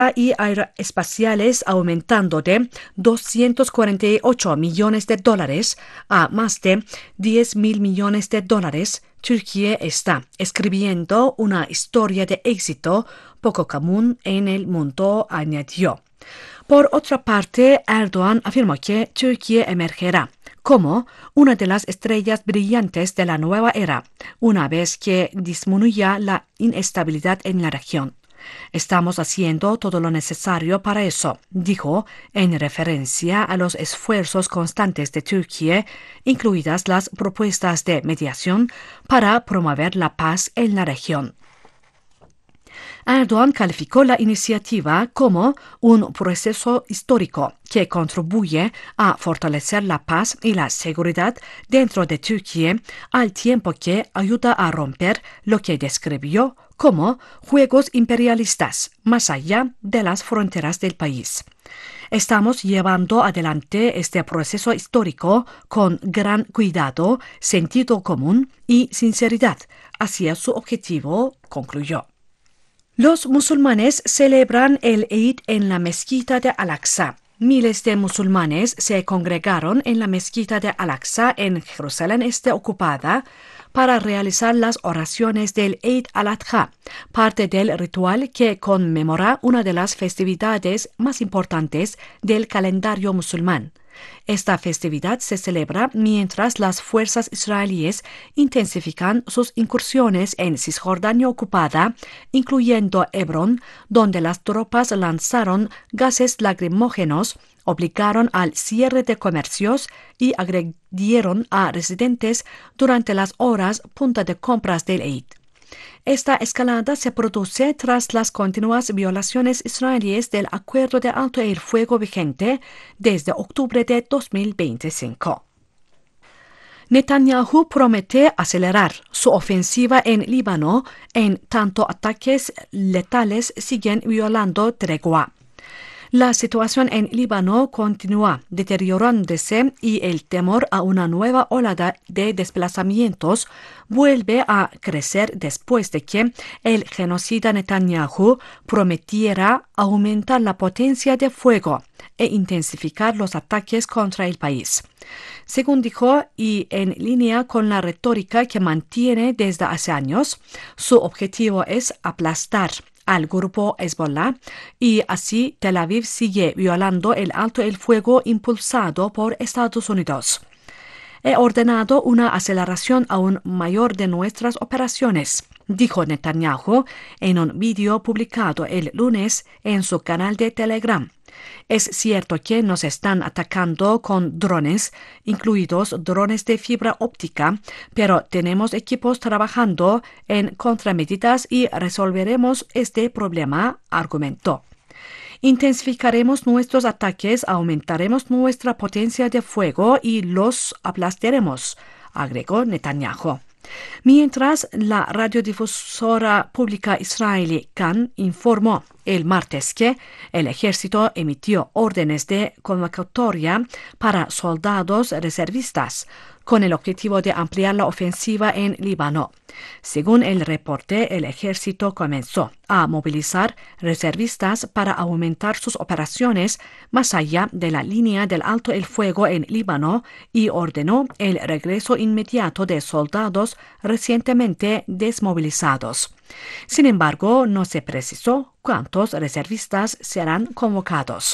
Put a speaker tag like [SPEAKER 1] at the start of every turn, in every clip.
[SPEAKER 1] y aeroespaciales aumentando de $248 millones a más de $10.000 millones. Turquía está escribiendo una historia de éxito poco común en el mundo, añadió. Por otra parte, Erdogan afirmó que Turquía emergerá como una de las estrellas brillantes de la nueva era, una vez que disminuya la inestabilidad en la región. Estamos haciendo todo lo necesario para eso, dijo, en referencia a los esfuerzos constantes de Turquía, incluidas las propuestas de mediación para promover la paz en la región. Erdogan calificó la iniciativa como un proceso histórico que contribuye a fortalecer la paz y la seguridad dentro de Turquía, al tiempo que ayuda a romper lo que describió como juegos imperialistas más allá de las fronteras del país. Estamos llevando adelante este proceso histórico con gran cuidado, sentido común y sinceridad hacia su objetivo, concluyó. Los musulmanes celebran el Eid en la mezquita de Al-Aqsa. Miles de musulmanes se congregaron en la mezquita de Al-Aqsa en Jerusalén Este ocupada para realizar las oraciones del Eid al-Adha, parte del ritual que conmemora una de las festividades más importantes del calendario musulmán. Esta festividad se celebra mientras las fuerzas israelíes intensifican sus incursiones en Cisjordania ocupada, incluyendo Hebrón, donde las tropas lanzaron gases lacrimógenos, obligaron al cierre de comercios y agredieron a residentes durante las horas punta de compras del Eid. Esta escalada se produce tras las continuas violaciones israelíes del acuerdo de alto el fuego vigente desde octubre de 2025. Netanyahu promete acelerar su ofensiva en Líbano en tanto ataques letales siguen violando tregua. La situación en Líbano continúa deteriorándose y el temor a una nueva oleada de desplazamientos vuelve a crecer después de que el genocida Netanyahu prometiera aumentar la potencia de fuego e intensificar los ataques contra el país. Según dijo, y en línea con la retórica que mantiene desde hace años, su objetivo es aplastar al grupo Hezbollah y así Tel Aviv sigue violando el alto el fuego impulsado por Estados Unidos. He ordenado una aceleración aún mayor de nuestras operaciones, dijo Netanyahu en un vídeo publicado el lunes en su canal de Telegram. Es cierto que nos están atacando con drones, incluidos drones de fibra óptica, pero tenemos equipos trabajando en contramedidas y resolveremos este problema, argumentó. Intensificaremos nuestros ataques, aumentaremos nuestra potencia de fuego y los aplastaremos, agregó Netanyahu. Mientras, la radiodifusora pública israelí Kan informó el martes que el ejército emitió órdenes de convocatoria para soldados reservistas con el objetivo de ampliar la ofensiva en Líbano. Según el reporte, el ejército comenzó a movilizar reservistas para aumentar sus operaciones más allá de la línea del alto el fuego en Líbano y ordenó el regreso inmediato de soldados recientemente desmovilizados. Sin embargo, no se precisó cuántos reservistas serán convocados.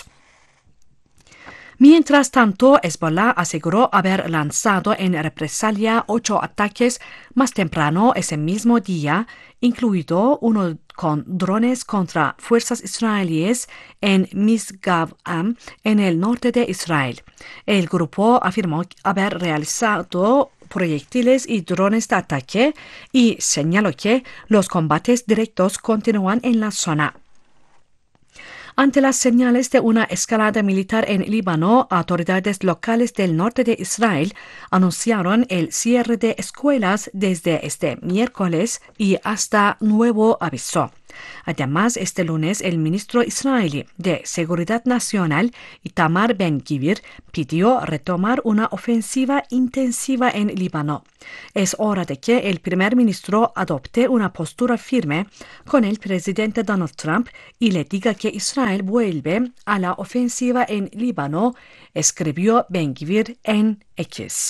[SPEAKER 1] Mientras tanto, Hezbollah aseguró haber lanzado en represalia 8 ataques más temprano ese mismo día, incluido uno con drones contra fuerzas israelíes en Misgav-Am, en el norte de Israel. El grupo afirmó haber realizado proyectiles y drones de ataque y señaló que los combates directos continúan en la zona. Ante las señales de una escalada militar en Líbano, autoridades locales del norte de Israel anunciaron el cierre de escuelas desde este miércoles y hasta nuevo aviso. Además, este lunes el ministro israelí de Seguridad Nacional, Itamar Ben-Gvir, pidió retomar una ofensiva intensiva en Líbano. Es hora de que el primer ministro adopte una postura firme con el presidente Donald Trump y le diga que Israel vuelve a la ofensiva en Líbano, escribió Ben-Gvir en X.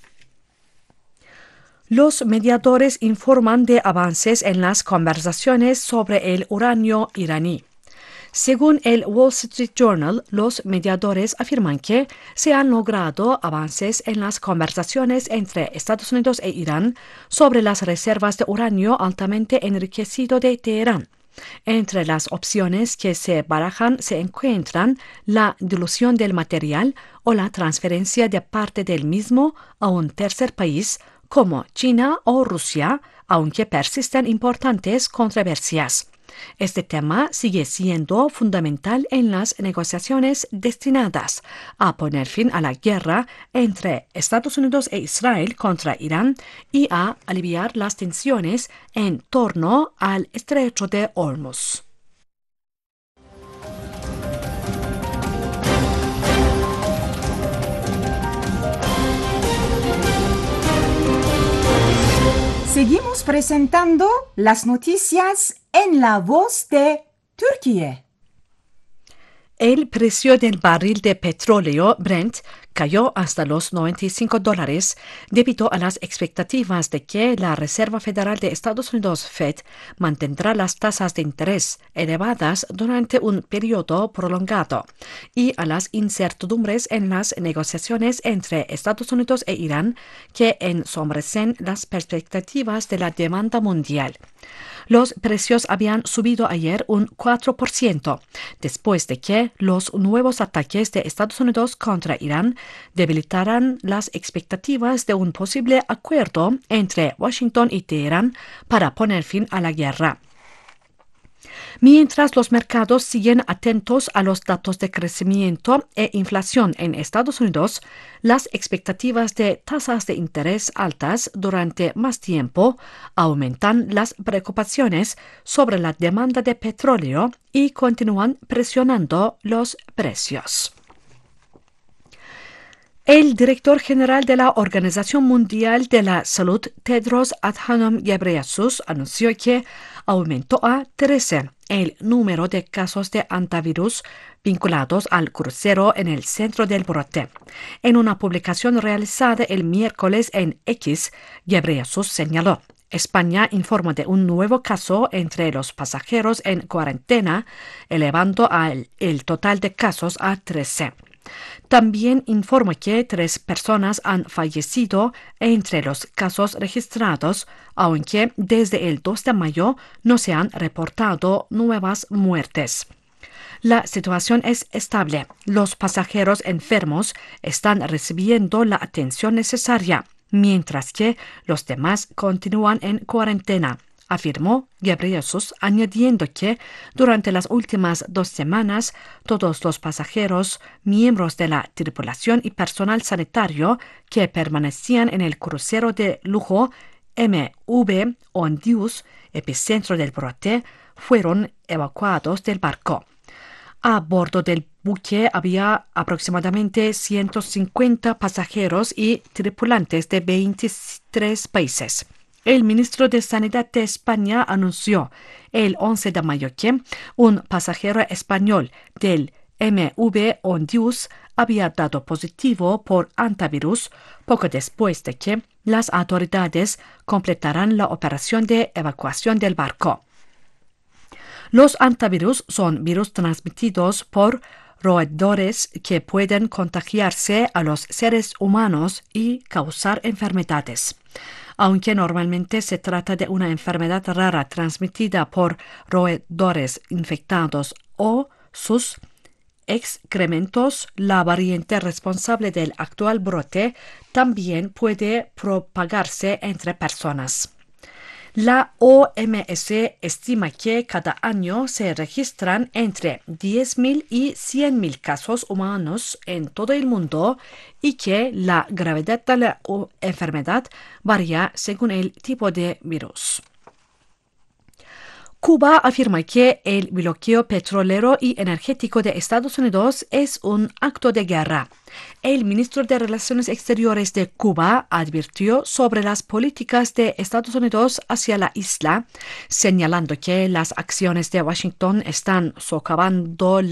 [SPEAKER 1] Los mediadores informan de avances en las conversaciones sobre el uranio iraní. Según el Wall Street Journal, los mediadores afirman que se han logrado avances en las conversaciones entre Estados Unidos e Irán sobre las reservas de uranio altamente enriquecido de Teherán. Entre las opciones que se barajan se encuentran la dilución del material o la transferencia de parte del mismo a un tercer país, como China o Rusia, aunque persisten importantes controversias. Este tema sigue siendo fundamental en las negociaciones destinadas a poner fin a la guerra entre Estados Unidos e Israel contra Irán y a aliviar las tensiones en torno al estrecho de Hormuz.
[SPEAKER 2] Seguimos presentando las noticias en la voz de Turquía.
[SPEAKER 1] El precio del barril de petróleo Brent cayó hasta los $95 debido a las expectativas de que la Reserva Federal de Estados Unidos, Fed, mantendrá las tasas de interés elevadas durante un periodo prolongado y a las incertidumbres en las negociaciones entre Estados Unidos e Irán que ensombrecen las perspectivas de la demanda mundial. Los precios habían subido ayer un 4%, después de que los nuevos ataques de Estados Unidos contra Irán debilitaran las expectativas de un posible acuerdo entre Washington y Teherán para poner fin a la guerra. Mientras los mercados siguen atentos a los datos de crecimiento e inflación en Estados Unidos, las expectativas de tasas de interés altas durante más tiempo aumentan las preocupaciones sobre la demanda de petróleo y continúan presionando los precios. El director general de la Organización Mundial de la Salud, Tedros Adhanom Ghebreyesus, anunció que aumentó a 13 el número de casos de antivirus vinculados al crucero en el centro del brote. En una publicación realizada el miércoles en X, Ghebreyesus señaló: España informa de un nuevo caso entre los pasajeros en cuarentena, elevando el total de casos a 13. También informa que 3 personas han fallecido entre los casos registrados, aunque desde el 2 de mayo no se han reportado nuevas muertes. La situación es estable. Los pasajeros enfermos están recibiendo la atención necesaria, mientras que los demás continúan en cuarentena, afirmó Ghebreyesus, añadiendo que durante las últimas 2 semanas todos los pasajeros, miembros de la tripulación y personal sanitario que permanecían en el crucero de lujo MV Ondius, epicentro del brote, fueron evacuados del barco. A bordo del buque había aproximadamente 150 pasajeros y tripulantes de 23 países. El ministro de Sanidad de España anunció el 11 de mayo que un pasajero español del MV Ondius había dado positivo por antivirus poco después de que las autoridades completaran la operación de evacuación del barco. Los antivirus son virus transmitidos por roedores que pueden contagiarse a los seres humanos y causar enfermedades. Aunque normalmente se trata de una enfermedad rara transmitida por roedores infectados o sus excrementos, la variante responsable del actual brote también puede propagarse entre personas. La OMS estima que cada año se registran entre 10.000 y 100.000 casos humanos en todo el mundo y que la gravedad de la enfermedad varía según el tipo de virus. Cuba afirma que el bloqueo petrolero y energético de Estados Unidos es un acto de guerra. El ministro de Relaciones Exteriores de Cuba advirtió sobre las políticas de Estados Unidos hacia la isla, señalando que las acciones de Washington están socavando